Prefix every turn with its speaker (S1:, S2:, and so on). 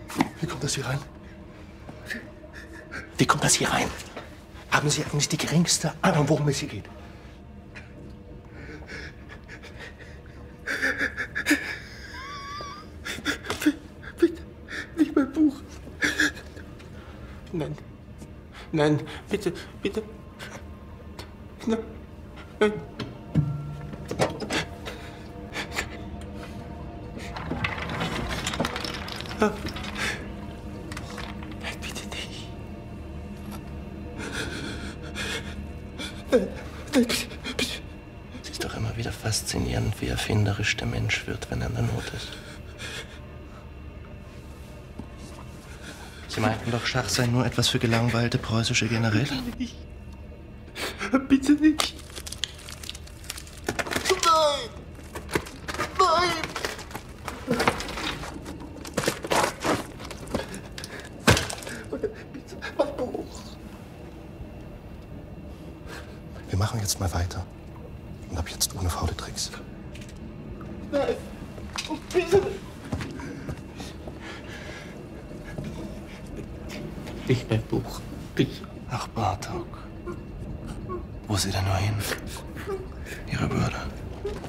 S1: Wie kommt das hier rein? Wie kommt das hier rein? Haben Sie eigentlich die geringste Ahnung, worum es hier geht?
S2: Bitte, nicht mein Buch. Nein, nein, bitte, bitte. Nein, nein. Nein, bitte nicht. Nein, bitte, bitte.
S1: Es ist doch immer wieder faszinierend, wie erfinderisch der Mensch wird, wenn er in der Not ist. Sie meinten doch, Schach sei nur etwas für gelangweilte preußische Generäle?
S2: Bitte nicht. Bitte nicht. Nein! Nein! Bitte, mein Buch.
S1: Wir machen jetzt mal weiter. Und ab jetzt ohne faule Tricks.
S2: Nein! Oh, bitte! Nicht mein Buch. Bitte.
S1: Ach, Bartok. Wo ist sie denn nur hin? Ihre Würde.